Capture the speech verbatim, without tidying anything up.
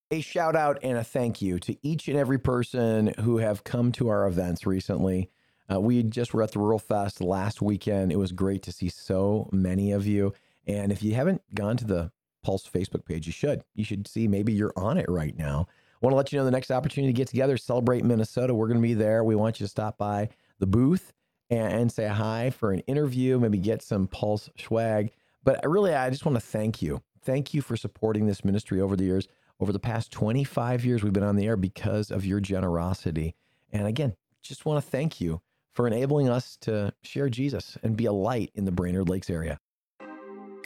A shout out and a thank you to each and every person who have come to our events recently. Uh, we just were at the Rural Fest last weekend. It was great to see so many of you. And if you haven't gone to the Pulse Facebook page, you should. You should see maybe you're on it right now. I want to let you know the next opportunity to get together, celebrate Minnesota. We're going to be there. We want you to stop by the booth and, and say hi for an interview, maybe get some Pulse swag. But I really, I just want to thank you. Thank you for supporting this ministry over the years. Over the past twenty-five years, we've been on the air because of your generosity. And again, just want to thank you for enabling us to share Jesus and be a light in the Brainerd Lakes area.